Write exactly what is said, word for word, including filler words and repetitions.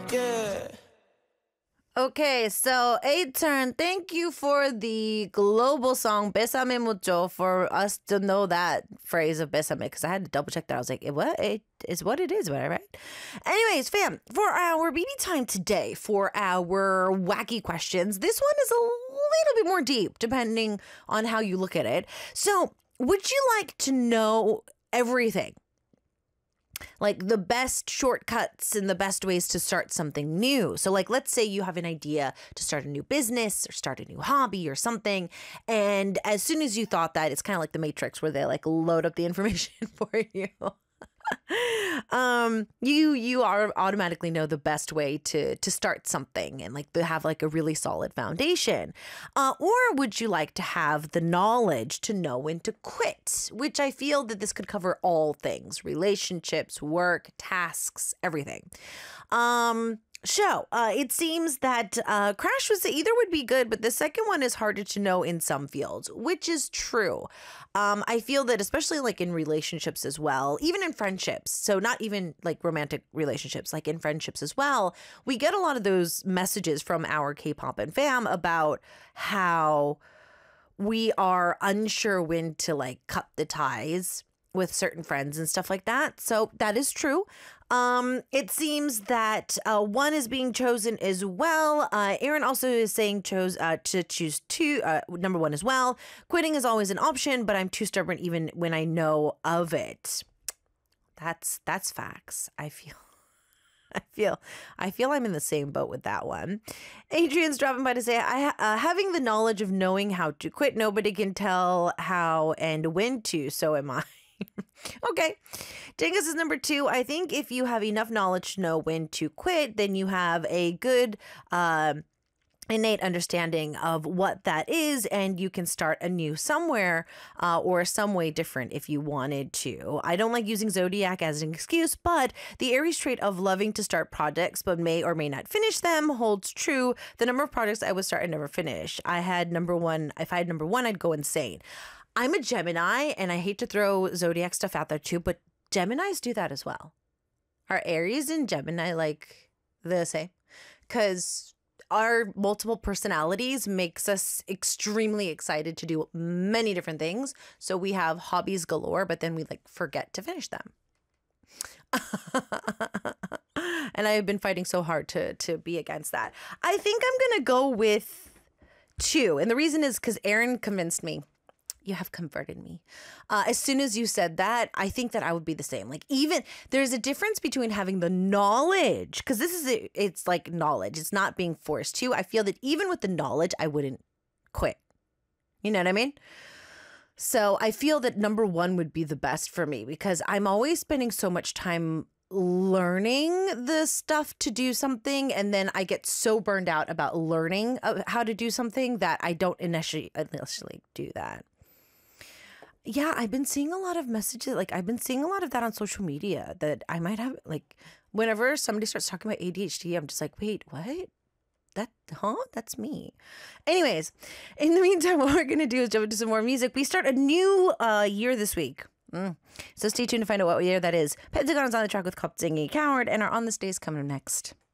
Yeah. Okay, so A-Turn, thank you for the global song Bésame Mucho for us to know that phrase of Bésame, because I had to double check that. I was like, what? It is what it is, right? Anyways, fam, for our B B time today, for our wacky questions, this one is a little bit more deep, depending on how you look at it. So, would you like to know everything? Like the best shortcuts and the best ways to start something new. So like, let's say you have an idea to start a new business or start a new hobby or something. And as soon as you thought that, it's kind of like the Matrix where they like load up the information for you. um, you you are automatically know the best way to to start something and like to have like a really solid foundation. Uh, or would you like to have the knowledge to know when to quit? Which I feel that this could cover all things: relationships, work, tasks, everything. Um, So, uh, it seems that uh, Crash was either would be good, but the second one is harder to know in some fields, which is true. Um, I feel that especially like in relationships as well, even in friendships, so not even like romantic relationships, like in friendships as well, we get a lot of those messages from our K-pop and fam about how we are unsure when to like cut the ties with certain friends and stuff like that. So that is true. Um, it seems that uh, one is being chosen as well. Uh, Aaron also is saying chose uh, to choose two, uh, number one as well. Quitting is always an option, but I'm too stubborn even when I know of it. That's that's facts. I feel. I feel I feel I'm in the same boat with that one. Adrian's dropping by to say, I uh, having the knowledge of knowing how to quit, nobody can tell how and when to, so am I. Okay. Dingus is number two. I think if you have enough knowledge to know when to quit, then you have a good um, innate understanding of what that is, and you can start anew somewhere uh, or some way different if you wanted to. I don't like using Zodiac as an excuse, but the Aries trait of loving to start projects but may or may not finish them holds true. The number of projects I would start and never finish. I had number one. If I had number one, I'd go insane. I'm a Gemini, and I hate to throw Zodiac stuff out there too, but Geminis do that as well. Are Aries and Gemini like the same? Because our multiple personalities makes us extremely excited to do many different things. So we have hobbies galore, but then we like forget to finish them. And I've been fighting so hard to to be against that. I think I'm going to go with two. And the reason is because Aaron convinced me. You have converted me. Uh, as soon as you said that, I think that I would be the same. Like even there's a difference between having the knowledge, because this is a, it's like knowledge. It's not being forced to. I feel that even with the knowledge, I wouldn't quit. You know what I mean? So I feel that number one would be the best for me because I'm always spending so much time learning the stuff to do something, and then I get so burned out about learning how to do something that I don't initially initially do that. Yeah, I've been seeing a lot of messages. Like I've been seeing a lot of that on social media that I might have like whenever somebody starts talking about A D H D, I'm just like, wait, what? That, huh? That's me. Anyways, in the meantime, what we're going to do is jump into some more music. We start a new uh, year this week. Mm. So stay tuned to find out what year that is. Pentagon is on the track with Cop Zingy Coward, and our On This Day is coming up next.